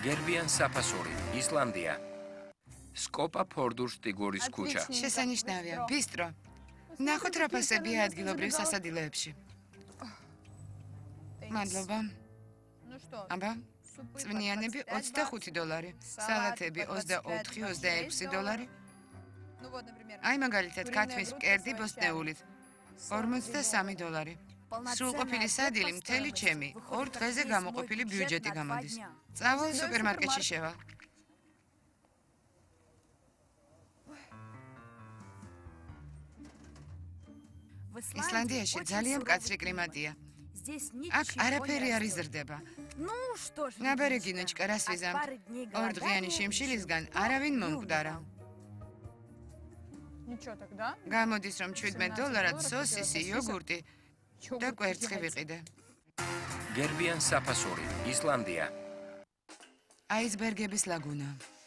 გერბიან საფასური, ისლანდია. სკოპა ფორდურშტიგურის ქუჩა. შესანიშნავია, ბისტრო. ნახოთ რა ფასებია ადგილობრივ სასადილოებში. მადლობა. აბა, წვნიანები $25, სალათები $24-26. აი მაგალითად, ქათმის მკერდი ბოსტნეულით $43. სრულყოფილი სადილი მთელი ჩემი, 2 დღეზე გამოყოფილი ბიუჯეტი გამოდის. წავალ სუპერმარკეტში შევალ. ისლანდიაში ძალიან მკაცრი კლიმატია. აქ არაფერი არ იზრდება. ნაბარე გინოჩკა, რას ვიზამთ? 2 დღიანი შიმშილისგან არავინ მომკვდარა. გამოდის რომ $17 სოსისი, იოგურტი და კვერცხი ვიყიდე. გერბიან საფასური, ისლანდია. აისბერგების ლაგუნა.